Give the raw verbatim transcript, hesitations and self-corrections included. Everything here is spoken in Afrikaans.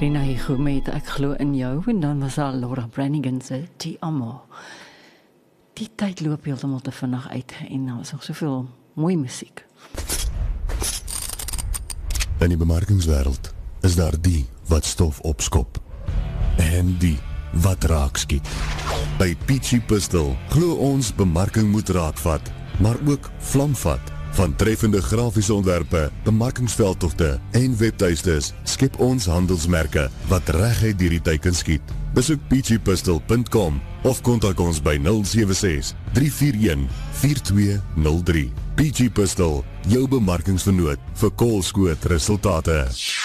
Rina Higo met Ek glo in jou, en dan was daar Laura Branigan se Ti Amo. Die tyd loop heeltemal te vinnig uit en daar is nog soveel mooi musiek. In die bemarkingswêreld is daar die wat stof opskop en die wat raak skiet. By Peachy Pistol glo ons bemarking moet raakvat, maar ook vlamvat. Van treffende grafiese ontwerpe, bemarkingsveldtogte en webtuistes skep ons handelsmerke wat reguit deur die tyd kan skiet. Besoek peachy pistol punt com of kontak ons by nul sewe ses, drie vier een, vier twee nul drie. Peachy Pistol, jou bemarkingsvernoot vir koolskoot resultate.